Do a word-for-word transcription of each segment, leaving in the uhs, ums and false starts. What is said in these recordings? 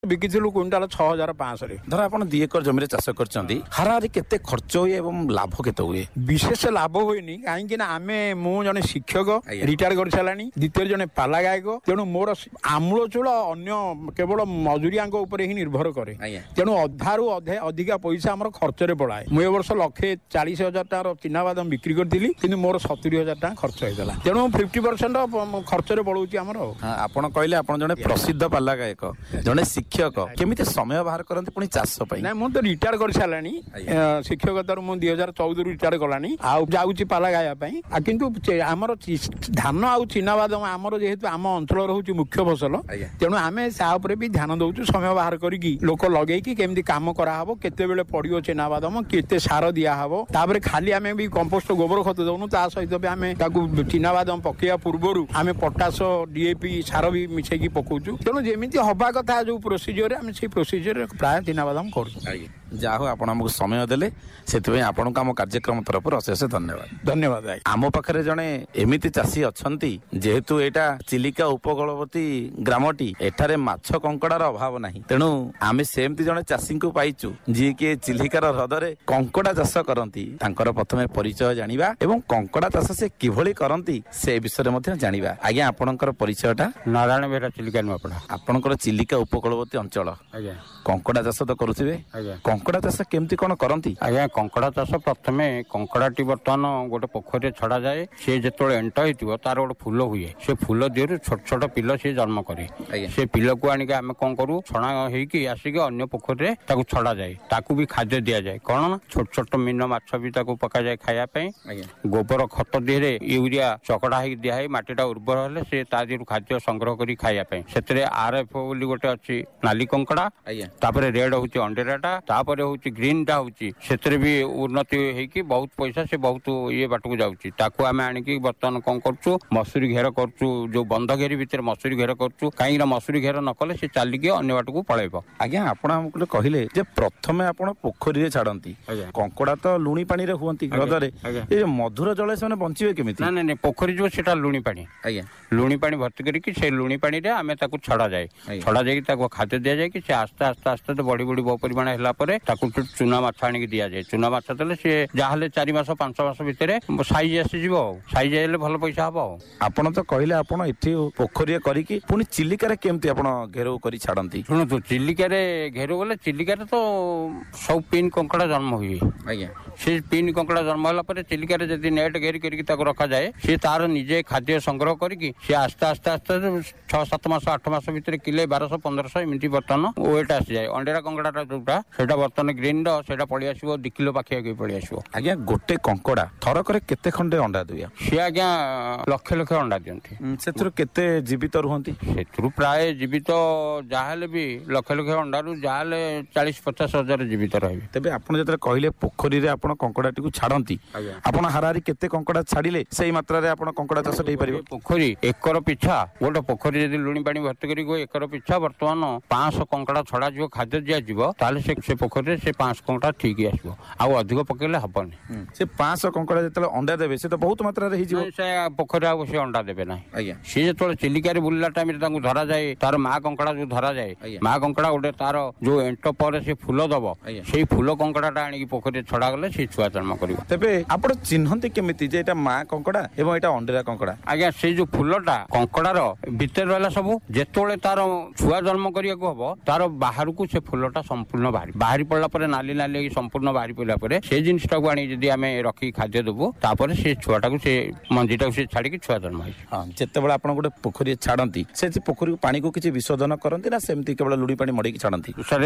ବିକିଥିଲୁ quintal ଛଅ ହଜାର ପାଞ୍ଚଶହ। ଧର ଆପଣ ଦି ଏକର ଜମିରେ ଚାଷ କରିଛନ୍ତି, ହାରାହାରି କେତେ ଖର୍ଚ୍ଚ ହୁଏ ଏବଂ ଲାଭ କେତେ ହୁଏ? ବିଶେଷ ଲାଭ ହୁଏନି, କାହିଁକି ନା ଆମେ ମୁଁ ଜଣେ ଶିକ୍ଷକ ରିଟାୟାର କରିସାରିଲାଣି, ଦ୍ୱିତୀୟ ଜଣେ ପାଲା ଗାୟକ, ତେଣୁ ମୋର ଆମୂଳଚୂଳ ଅନ୍ୟ କେବଳ ମଜୁରିଆଙ୍କ ଉପରେ ହିଁ ନିର୍ଭର କରେ। ତେଣୁ ଅଧାରୁ ଅଧେ ଅଧିକା ପଇସା ଆମର ଖର୍ଚ୍ଚରେ ପଳାଏ। ମୁଁ ଏ ବର୍ଷ ଲକ୍ଷେ ଚାଳିଶ ହଜାର ଟଙ୍କାର ଚିନାବାଦାମ ବିକ୍ରି କରିଥିଲି, କିନ୍ତୁ ମୋର ସତୁରି ହଜାର ଟଙ୍କା ଖର୍ଚ୍ଚ ହେଇଥିଲା। ତେଣୁ ଫିଫ୍ଟି ପରସେଣ୍ଟ ଖର୍ଚ୍ଚରେ ପଳଉଛି ଆମର। ଆପଣ କହିଲେ ଆପଣ ଜଣେ ପ୍ରସିଦ୍ଧ ପାଲା ଗାୟକ, ଜଣେ ଶିକ୍ଷକ, କେମିତି ସମୟ ବାହାର କରନ୍ତି ପୁଣି ଚାଷ ପାଇଁ? ନାଇଁ, ମୁଁ ତ ରିଟାୟାର କରିସାରିଲାଣି ଶିକ୍ଷକତାରୁ। ମୁଁ ଦୁଇ ହଜାର ଚଉଦରୁ ରିଟାୟାର କଲାଣି, ଆଉ ଯାଉଛି ପାଲା ଗାଇବା ପାଇଁ। କିନ୍ତୁ ଆମର ଧାନ ଆଉ ଚିନାବାଦାମ ଆମର ଯେହେତୁ ଆମ ଅଞ୍ଚଳ ରହୁଛି ମୁଖ୍ୟ ଫସଲ, ତେଣୁ ଆମେ ତା ଉପରେ ବି ଧ୍ୟାନ ଦଉଛୁ। ସମୟ ବାହାର କରିକି ଲୋକ ଲଗେଇକି କେମିତି କାମ କରାହବ, କେତେବେଳେ ପଡିବ ଚିନାବାଦାମ, କେତେ ସାର ଦିଆହବ, ତାପରେ ଖାଲି ଆମେ ବି କମ୍ପୋଷ୍ଟ ଗୋବର ଖତ ଦଉନୁ, ତା ସହିତ ବି ଆମେ ତାକୁ ଚିନାବାଦାମ ପକେଇବା ପୂର୍ବରୁ ଆମେ ପଟାସ ଡିଏପି ସାର ବି ମିଶେଇକି ପକଉଛୁ। ତେଣୁ ଯେମିତି ହବା କଥା ଯୋଉ ପ୍ରୋସିଜିଅରରେ ଆମେ ସେଇ ପ୍ରୋସିଜିଅରରେ ପ୍ରାୟ ଚିନାବାଦାମ କରୁଛୁ। ଯାହା ହଉ ଆପଣ ଆମକୁ ସମୟ ଦେଲେ, ସେଥିପାଇଁ ଆପଣଙ୍କୁ ଆମ କାର୍ଯ୍ୟକ୍ରମ ତରଫରୁ ଅଶେଷ ଧନ୍ୟବାଦ। ଧନ୍ୟବାଦ। ଆମ ପାଖରେ ଜଣେ ଏମିତି ଚାଷୀ ଅଛନ୍ତି, ଯେହେତୁ ଏଇଟା ଚିଲିକା ଉପକୂଳବର୍ତ୍ତୀ ଗ୍ରାମଟି, ଏଠାରେ ମାଛ କଙ୍କଡାର ଅଭାବ ନାହିଁ, ତେଣୁ ଆମେ ସେମିତି ଜଣେ ଚାଷୀଙ୍କୁ ପାଇଛୁ ଯିଏକି ଚିଲିକାର ହ୍ରଦରେ କଙ୍କଡା ଚାଷ କରନ୍ତି। ତାଙ୍କର ପ୍ରଥମେ ପରିଚୟ ଜାଣିବା ଏବଂ କଙ୍କଡା ଚାଷ ସେ କିଭଳି କରନ୍ତି ସେ ବିଷୟରେ ମଧ୍ୟ ଜାଣିବା। ଆଜ୍ଞା, ଆପଣଙ୍କର ପରିଚୟଟା? ନାରାୟଣ ବେହେରା, ଚିଲିକା ନୂଆପଡା। ଆପଣଙ୍କର ଚିଲିକା ଉପକୂଳବର୍ତ୍ତୀ ଅଞ୍ଚଳ, ଆଜ୍ଞା। କଙ୍କଡା ଚାଷ ତ କରୁଥିବେ? ଆଜ୍ଞା। କଙ୍କଡା ଚାଷ କେମିତି କଣ କରନ୍ତି? ଆଜ୍ଞା, କଙ୍କଡା ଚାଷ ପ୍ରଥମେ କଙ୍କଡାଟି ବର୍ତ୍ତମାନ ଗୋଟେ ପୋଖରୀରେ ଛଡା ଯାଏ। ସେ ଯେତେବେଳେ ଏଣ୍ଟ ହେଇଥିବ ତାର ଗୋଟେ ଫୁଲ ହୁଏ, ସେ ଫୁଲ ଦିହରୁ ଛୋଟ ଛୋଟ ପିଲ ସେ ଜନ୍ମ କରେ। ସେ ପିଲକୁ ଆଣିକି ଆମେ କଣ କରୁ, ଛଣା ହେଇକି ଆସିକି ଅନ୍ୟ ପୋଖରୀରେ ତାକୁ ଛଡା ଯାଏ। ତାକୁ ବି ଖାଦ୍ୟ ଦିଆଯାଏ। କଣ ନା, ଛୋଟ ଛୋଟ ମୀନ ମାଛ ବି ତାକୁ ପକାଯାଏ ଖାଇବା ପାଇଁ। ଗୋବର ଖତ ଦେହରେ ୟୁରିଆ ଚକଡା ହେଇକି ଦିଆ ହେଇ ମାଟିଟା ଉର୍ବର ହେଲେ ସେ ତା ଦେହରୁ ଖାଦ୍ୟ ସଂଗ୍ରହ କରି ଖାଇବା ପାଇଁ। ସେଥିରେ ଆର ଏଫ ବୋଲି ଗୋଟେ ଅଛି ନାଲି କଙ୍କଡା, ତାପରେ ରେଡ ହଉଛି ଅଣ୍ଡେରାଟା, ତାପରେ ହଉଛି ଗ୍ରୀନ ଟା ହଉଛି, ସେଥିରେ ବି ଉନ୍ନତି ହେଇକି ବହୁତ ପଇସା ସେ ବହୁତ ଇଏ ବାଟକୁ ଯାଉଛି। ତାକୁ ଆମେ ଆଣିକି ବର୍ତ୍ତମାନ କଣ କରୁଛୁ, ମସୁରୀ ଘେର କରୁଛୁ, ଯୋଉ ବନ୍ଧ ଘେରି ଭିତରେ ମସୁରୀ ଘେର କରୁଛୁ। କାହିଁକି ନା ମସୁରୀ ଘେର ନ କଲେ ସେ ଚାଲିକି ଅନ୍ୟ ବାଟକୁ ପଳେଇବ। ଆଜ୍ଞା, ଆପଣ ଆମକୁ କହିଲେ ଯେ ପ୍ରଥମେ ଆପଣ ପୋଖରୀରେ ଛାଡନ୍ତି କଙ୍କଡା, ତ ଲୁଣି ପାଣିରେ ହୁଅନ୍ତି ହ୍ରଦରେ, ଏ ମଧୁର ଜଳରେ ସେମାନେ ବଞ୍ଚିବେ କେମିତି? ନା ନାଇଁ, ପୋଖରୀ ଯୋଉ ସେଟା ଲୁଣି ପାଣି। ଆଜ୍ଞା, ଲୁଣି ପାଣି ଭର୍ତ୍ତି କରିକି ସେ ଲୁଣି ପାଣିରେ ଆମେ ତାକୁ ଛଡା ଯାଏ। ଛଡା ଯାଇକି ତାକୁ ଖାଦ୍ୟ ଦିଆଯାଏ କି ସେ ଆସ୍ତେ ଆସ୍ତେ ଆସ୍ତେ ବଢି ବଢି ବହୁ ପରିମାଣ ହେଲା ପରେ ତାକୁ ଚୁନା ମାଛ ଆଣିକି ଦିଆଯାଏ। ଚୁନା ମାଛ ଦେଲେ ସିଏ ଯାହାହେଲେ ଚାରି ମାସ ପାଞ୍ଚ ମାସ ଭିତରେ ସାଇଜ ଆସିଯିବ। ଆଉ ସାଇଜ ହେଲେ ଭଲ ପଇସା ହବ। ଆଉ ଆପଣ ତ କହିଲେ ଆପଣ ଏଠି ପୋଖରୀରେ କରିକି ପୁଣି ଚିଲିକାରେ କେମିତି ଆପଣ ଘେରଉ କରି ଛାଡନ୍ତି? ଶୁଣନ୍ତୁ, ଚିଲିକାରେ ଘେରଉ ଗଲେ ଚିଲିକାରେ ତ ସବୁ ପିନ୍ କଙ୍କଡା ଜନ୍ମ ହୁଏ। ଆଜ୍ଞା, ସେ ପିନ୍ କଙ୍କଡା ଜନ୍ମ ହେଲା ପରେ ଚିଲିକାରେ ଯଦି ନେଟ୍ ଘେରି କରିକି ତାକୁ ରଖାଯାଏ, ସେ ତାର ନିଜେ ଖାଦ୍ୟ ସଂଗ୍ରହ କରିକି ସେ ଆସ୍ତେ ଆସ୍ତେ ଆସ୍ତେ ଛଅ ସାତ ମାସ ଆଠ ମାସ ଭିତରେ କିଲେ ବାରଶହ ପନ୍ଦରଶହ ଏମିତି ବର୍ତ୍ତମାନ ୱେଟ ଆସିଯାଏ। ଅଣ୍ଡେରା କଙ୍କଡାଟା ଯୋଉଟା ସେଟା ବର୍ତ୍ତମାନ ଗ୍ରୀନ ର ସେଟା ପଳେଇ ଆସିବ ଦି କିଲୋ ପାଖାପାଖି ପଳେଇ ଆସିବ। ଆଜ୍ଞା, ଗୋଟେ କଙ୍କଡା ଥରକରେ କେତେ ଖଣ୍ଡେ ଅଣ୍ଡା ଦିଏ? ସେ ଆଜ୍ଞା ଲକ୍ଷ ଲକ୍ଷ ଅଣ୍ଡା ଦିଅନ୍ତି। ସେଥିରୁ କେତେ ଜୀବିତ ରୁହନ୍ତି? ସେଥିରୁ ପ୍ରାୟ ଜୀବିତ ଯାହାହେଲେ ବି ଲକ୍ଷ ଲକ୍ଷ ଅଣ୍ଡାରୁ ଯାହାହେଲେ ଚାଳିଶ ପଚାଶ ହଜାର ଜୀବିତ ରହିବେ। ତେବେ ଆପଣ ଯେତେବେଳେ କହିଲେ ପୋଖରୀରେ ଆପଣ କଙ୍କଡାଟିକୁ ଛାଡନ୍ତି, ଆପଣ ହାରାହାରି କେତେ କଙ୍କଡା ଛାଡିଲେ ସେଇ ମାତ୍ରାରେ ଆପଣ କଙ୍କଡା ଚାଷ ହେଇପାରିବ? ପୋଖରୀ ଏକର ପିଛା, ଗୋଟେ ପୋଖରୀ ଯଦି ଲୁଣି ପାଣି ଭର୍ତ୍ତି କରି ଏକର ପିଛା ବର୍ତ୍ତମାନ ପାଞ୍ଚଶହ କଙ୍କଡା ଛଡା ଯିବ, ଖାଦ୍ୟ ଦିଆଯିବ, ତାହେଲେ ସେ ସେ ପୋଖରୀରେ ସେ ପାଞ୍ଚଶହ କଙ୍କଡା ଠିକ ଆସିବ। ଆଉ ଅଧିକ ପକେଇଲେ ହବନି। ସେ ପାଞ୍ଚଶହ କଙ୍କଡା ଯେତେବେଳେ ଅଣ୍ଡା ଦେବେ ସେ ତ ବହୁତ ମାତ୍ରାରେ ହେଇଯିବ। ସେ ପୋଖରୀ ଆଉ ସେ ଅଣ୍ଡା ଦେବେ ନାହିଁ। ଆଜ୍ଞା, ସେ ଯେତେବେଳେ ଚିଲିକାରେ ବୁଲିଲା ଟାଇମରେ ତାଙ୍କୁ ଧରାଯାଏ, ତାର ମା କଙ୍କଡା ଯୋଉ ଧରାଯାଏ, ମା କଙ୍କଡା ଗୋଟେ ତାର ଯୋଉ ଏଣ୍ଟ ପରେ ସେ ଫୁଲ ଦବ, ସେଇ ଫୁଲ କଙ୍କଡାଟା ଆଣିକି ପୋଖରୀରେ ଛଡା ଗଲେ ସେ ଛୁଆ ଜନ୍ମ କରିବ। ତେବେ ଆପଣ ଚିହ୍ନନ୍ତି କେମିତି ଯେ ଏଇଟା ମା କଙ୍କଡା ଏବଂ ଏଇଟା ଅଣ୍ଡେରା କଙ୍କଡା? ଆଜ୍ଞା, ସେଇ ଯୋଉ ଫୁଲଟା କଙ୍କଡାର ଭିତରେ ରହିଲା ସବୁ, ଯେତେବେଳେ ତାର ଛୁଆ ଜନ୍ମ କରିବାକୁ ହବ ତାର ବାହାରକୁ ସେ ଫୁଲଟା ସମ୍ପୂର୍ଣ୍ଣ ବାହାରି ବାହାରି ପଡିଲା ପରେ ନାଲି ନାଲି ହେଇକି ସମ୍ପୂର୍ଣ୍ଣ ବାହାରି ପଡିଲା ପରେ ସେ ଜିନିଷଟାକୁ ଆଣି ଯଦି ଆମେ ରଖିକି ଖାଦ୍ୟ ଦେବୁ, ତାପରେ ସେ ଛୁଆଟାକୁ ସେ ମଞ୍ଜିଟାକୁ ସେ ଛାଡିକି ଛୁଆ ଜନ୍ମ ହେଇଛି। ହଁ, ଯେତେବେଳେ ଆପଣ ଗୋଟେ ପୋଖରୀ ଛାଡନ୍ତି, ସେ ପୋଖରୀ ପାଣିକୁ କିଛି ବିଶୋଧନ କରନ୍ତି ନା ସେମିତି କେବଳ ଲୁଣି ପାଣି ମଡେଇକି ଛାଡନ୍ତି? ସାର୍,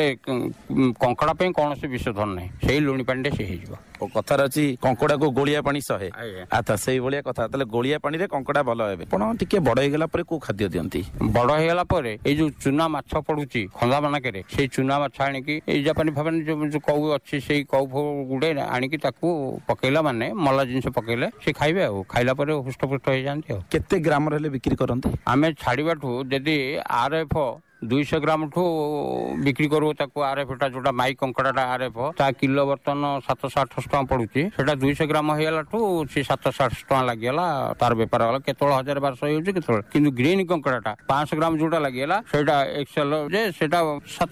କଙ୍କଡା ପାଇଁ କୌଣସି ବିଶୋଧନ ନାହିଁ, ସେଇ ଲୁଣି ପାଣିରେ ସେ ହେଇଯିବ। କଥାରେ ଅଛି କଙ୍କଡାକୁ ଗୋଳିଆ ପାଣି ସହେ। ଆଚ୍ଛା, ସେଇଭଳିଆ କଥା। ତାହେଲେ ଗୋଳିଆ ପାଣିରେ କଙ୍କଡା ଭଲ ହେବେ। ଆପଣ ଟିକେ ବଡ ହେଇଗଲା ପରେ କୋଉ ଖାଦ୍ୟ ଦିଅନ୍ତି? ବଡ ହେଇଗଲା ପରେ ଏଇ ଯୋଉ ଚୁନା ମାଛ ପଡୁଛି ଖନ୍ଦା ମାନଙ୍କରେ, ସେଇ ଚୁନା ମାଛ ଆଣିକି ଏଇ ଜାପାନୀ ଫାପାନୀ ଯୋଉ କଉ ଅଛି, ସେଇ କଉ ଫଉ ଗୁଡେ ଆଣିକି ତାକୁ ପକେଇଲା ମାନେ ମଲା ଜିନିଷ ପକେଇଲେ ସେ ଖାଇବେ। ଆଉ ଖାଇଲା ପରେ ହୃଷ୍ଟପୃଷ୍ଟ ହେଇଯାନ୍ତି। ଆଉ କେତେ ଗ୍ରାମର ହେଲେ ବିକ୍ରି କରନ୍ତି? ଆମେ ଛାଡିବାଠୁ ଯଦି ଆର ଏଫ ଦୁଇଶହ ଗ୍ରାମ ଠୁ ବିକ୍ରି କରୁ, ତାକୁ ଆର ଏଫ ଟା ଯୋଉଟା ମାଇ କଙ୍କଡାଟା ଆର ଏଫ ତା କିଲୋ ବର୍ତ୍ତମାନ ସାତଶହ ଆଠଶହ ଟଙ୍କା ପଡୁଛି। ସେଟା ଦୁଇଶହ ଗ୍ରାମ ହେଇଗଲାଠୁ ସେ ସାତଶହ ଆଠଶହ ଟଙ୍କା ଲାଗିଗଲା, ତାର ବେପାର ଗଲା। କେତେବେଳେ ହଜାର ବାରଶହ ହେଇଯାଉଛି କେତେବେଳେ। କିନ୍ତୁ ଗ୍ରୀନ କଙ୍କଡାଟା ପାଞ୍ଚଶହ ଗ୍ରାମ ଯୋଉଟା ଲାଗିଗଲା ସେଇଟା ଏକ୍ସେଲ ଯେ ସେଟା ସାତ